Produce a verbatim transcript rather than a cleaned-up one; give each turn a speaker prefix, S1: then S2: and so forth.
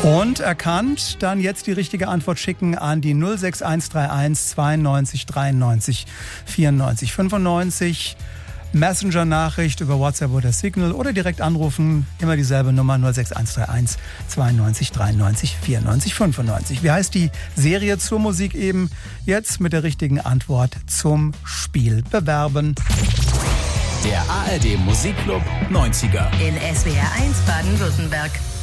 S1: Und erkannt, dann jetzt die richtige Antwort schicken an die null sechs eins drei eins zweiundneunzig dreiundneunzig vierundneunzig fünfundneunzig. Messenger-Nachricht über WhatsApp oder Signal oder direkt anrufen. Immer dieselbe Nummer null sechs eins drei eins zweiundneunzig dreiundneunzig vierundneunzig fünfundneunzig. Wie heißt die Serie zur Musik eben? Jetzt mit der richtigen Antwort zum Spiel bewerben.
S2: Der A R D Musikclub neunziger
S3: in S W R eins Baden-Württemberg.